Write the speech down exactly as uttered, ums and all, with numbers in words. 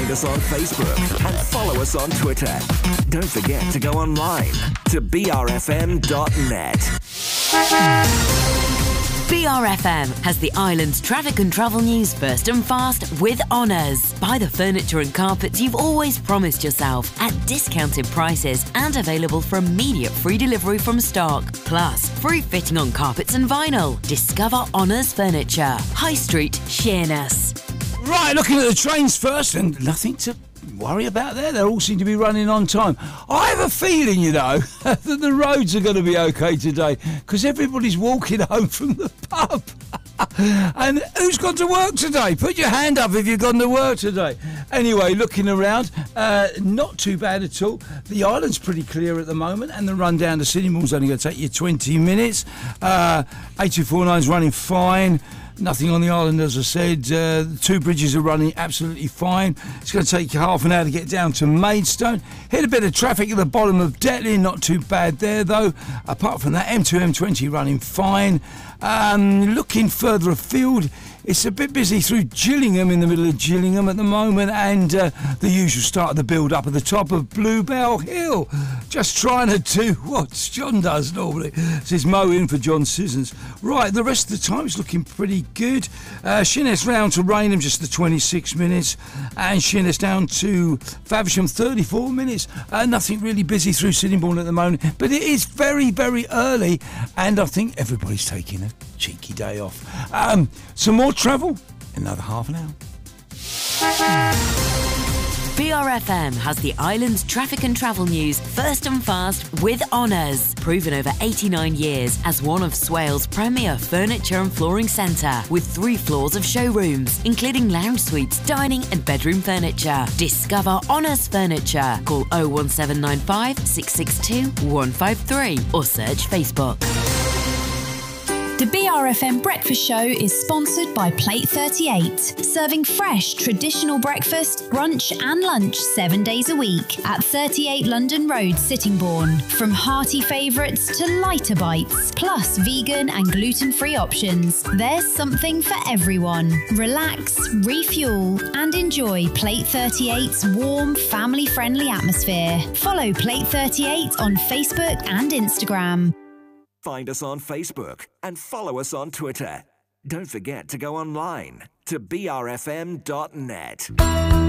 Find us on Facebook and follow us on Twitter. Don't forget to go online to b r f m dot net. B R F M has the island's traffic and travel news first and fast with Honours. Buy the furniture and carpets you've always promised yourself at discounted prices and available for immediate free delivery from stock. Plus, free fitting on carpets and vinyl. Discover Honours Furniture. High Street, Sheerness. Right, looking at the trains first, and nothing to worry about there. They all seem to be running on time. I have a feeling, you know, that the roads are going to be okay today because everybody's walking home from the pub. And who's gone to work today? Put your hand up if you've gone to work today. Anyway, looking around, uh, not too bad at all. The island's pretty clear at the moment, and the run down to Sittingbourne's only going to take you twenty minutes. Uh, eight two four nine's running fine. Nothing on the island, as I said. Uh, the two bridges are running absolutely fine. It's going to take you half an hour to get down to Maidstone. Hit a bit of traffic at the bottom of Detley, not too bad there though. Apart from that, M two M twenty running fine. Um, looking further afield, it's a bit busy through Gillingham, in the middle of Gillingham at the moment, and uh, the usual start of the build-up at the top of Bluebell Hill. Just trying to do what John does normally. This is Mo in for John Sissons. Right, the rest of the time it's looking pretty good. Uh, Sheerness round to Rainham, just the twenty-six minutes, and Sheerness down to Faversham, thirty-four minutes. Uh, nothing really busy through Sittingbourne at the moment, but it is very, very early, and I think everybody's taking a cheeky day off. Um, some more travel in another half an hour. B R F M has the island's traffic and travel news first and fast with Honours. Proven over eighty-nine years as one of Swale's premier furniture and flooring centre, with three floors of showrooms, including lounge suites, dining and bedroom furniture. Discover Honours Furniture. Call oh one seven nine five, six six two, one five three or search Facebook. The B R F M Breakfast Show is sponsored by Plate thirty-eight, serving fresh, traditional breakfast, brunch and lunch seven days a week at thirty-eight London Road, Sittingbourne. From hearty favourites to lighter bites, plus vegan and gluten-free options, there's something for everyone. Relax, refuel and enjoy Plate thirty-eight's warm, family-friendly atmosphere. Follow Plate thirty-eight on Facebook and Instagram. Find us on Facebook and follow us on Twitter. Don't forget to go online to b r f m dot net.